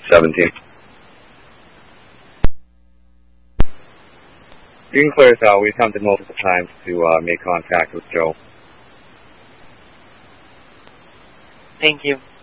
17. You can clear us out. We attempted multiple times to make contact with Joe. Thank you.